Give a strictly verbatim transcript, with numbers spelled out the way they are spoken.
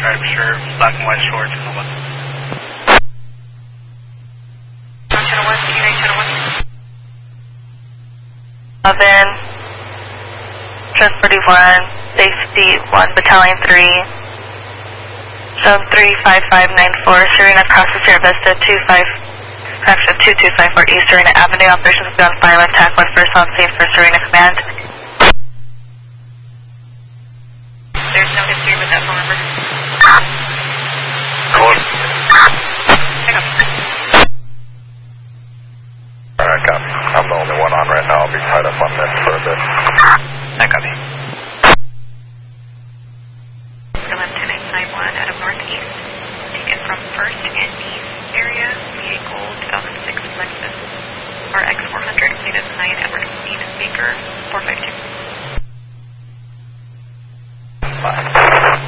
Stripe shirt, black and white shorts, and all that. channel one, United channel one. eleven, Trust forty-one, Safety one, Battalion three, Zone three five five nine four, Serena crosses Sierra Vista two five, correction two two five four East Serena Avenue, operations beyond fire, attack one first on scene for Serena Command. There's no history with that phone number. Cool. Hang on. Alright, copy. I'm the only one on right now. I'll be tied up on this for a bit. I copy. Philip ten eight nine one out of Northeast. Taken from First and East area, V A Gold two thousand six Lexus. R X four hundred, plated nine Edward Speed Baker, four five two.